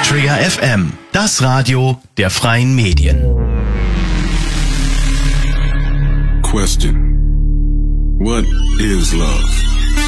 Trigger FM, das Radio der freien Medien. Question: What is love?